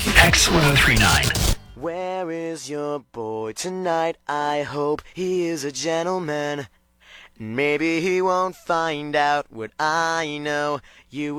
X1039. Where is your boy tonight? I hope he is a gentleman. Maybe he won't find out what I know. You